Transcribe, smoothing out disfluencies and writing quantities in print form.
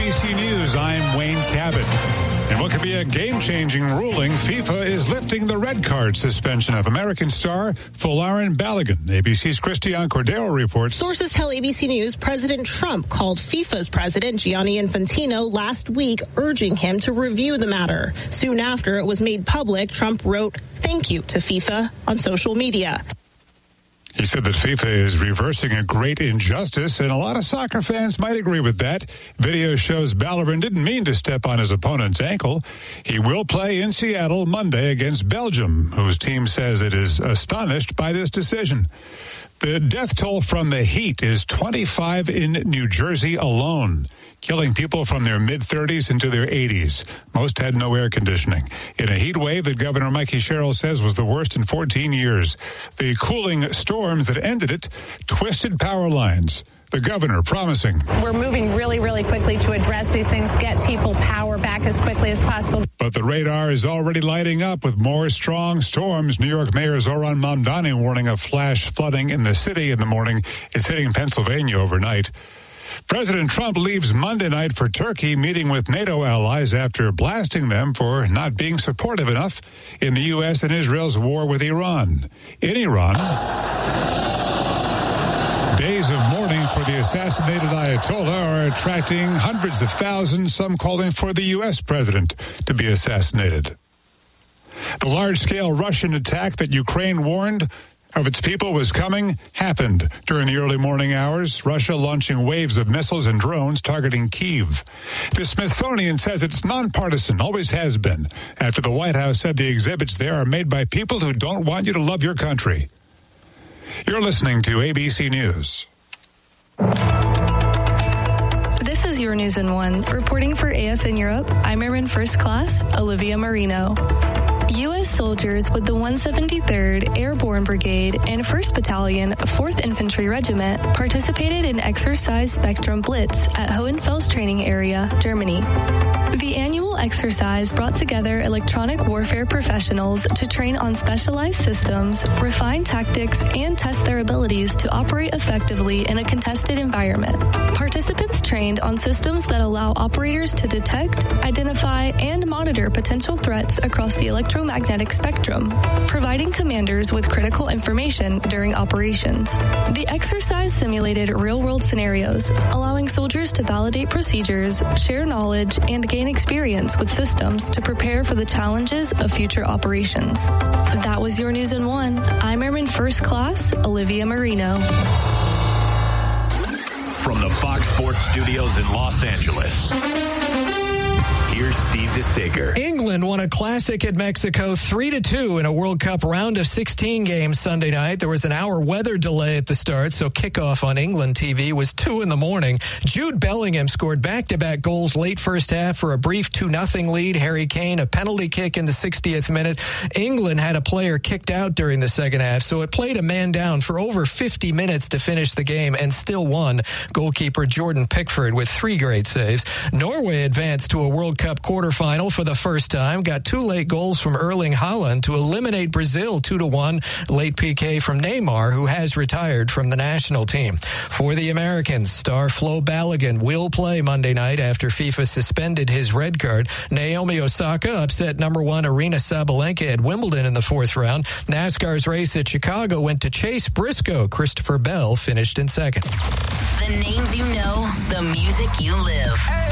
ABC News, I'm Wayne Cabot. In what could be a game-changing ruling, FIFA is lifting the red card suspension of American star Folarin Balogun. ABC's Christiane Cordero reports. Sources tell ABC News President Trump called FIFA's president, Gianni Infantino, last week, urging him to review the matter. Soon after it was made public, Trump wrote, "Thank you" to FIFA on social media. He said that FIFA is reversing a great injustice, and a lot of soccer fans might agree with that. Video shows Balogun didn't mean to step on his opponent's ankle. He will play in Seattle Monday against Belgium, whose team says it is astonished by this decision. The death toll from the heat is 25 in New Jersey alone, killing people from their mid-30s into their 80s. Most had no air conditioning. In a heat wave that Governor Mikey Sherrill says was the worst in 14 years. The cooling storms that ended it twisted power lines. The governor promising. We're moving really, really quickly to address these things, get people power back as quickly as possible. But the radar is already lighting up with more strong storms. New York Mayor Zoran Mamdani warning of flash flooding in the city in the morning. It's hitting Pennsylvania overnight. President Trump leaves Monday night for Turkey, meeting with NATO allies after blasting them for not being supportive enough in the U.S. and Israel's war with Iran. In Iran, days of mourning for the assassinated Ayatollah are attracting hundreds of thousands, some calling for the U.S. president to be assassinated. The large-scale Russian attack that Ukraine warned of its people was coming happened during the early morning hours, Russia launching waves of missiles and drones targeting Kyiv. The Smithsonian says it's nonpartisan, always has been, after the White House said the exhibits there are made by people who don't want you to love your country. You're listening to ABC News. This is Your News in One. Reporting for AFN Europe, I'm Airman First Class Olivia Marino. U.S. soldiers with the 173rd Airborne Brigade and 1st Battalion, 4th Infantry Regiment participated in Exercise Spectrum Blitz at Hohenfels Training Area, Germany. The annual exercise brought together electronic warfare professionals to train on specialized systems, refine tactics, and test their abilities to operate effectively in a contested environment. Participants trained on systems that allow operators to detect, identify, and monitor potential threats across the electromagnetic spectrum, providing commanders with critical information during operations. The exercise simulated real-world scenarios, allowing soldiers to validate procedures, share knowledge, and gain experience with systems to prepare for the challenges of future operations. That was Your News in One. I'm Airman First Class Olivia Marino. From the Fox Sports Studios in Los Angeles, here's Steve DeSager. England won a classic at Mexico 3-2 in a World Cup round of 16 games Sunday night. There was an hour weather delay at the start, so kickoff on England TV was 2 a.m. Jude Bellingham scored back-to-back goals late first half for a brief 2-0 lead. Harry Kane, a penalty kick in the 60th minute. England had a player kicked out during the second half, so it played a man down for over 50 minutes to finish the game and still won. Goalkeeper Jordan Pickford with 3 great saves. Norway advanced to a World Cup quarterfinal for the first time, got 2 late goals from Erling Haaland to eliminate Brazil 2-1. Late PK from Neymar, who has retired from the national team. For the Americans, star Flo Balogun will play Monday night after FIFA suspended his red card. Naomi Osaka upset number 1 Arina Sabalenka at Wimbledon in the 4th round. NASCAR's race at Chicago went to Chase Briscoe. Christopher Bell finished in 2nd. The names you know, the music you live.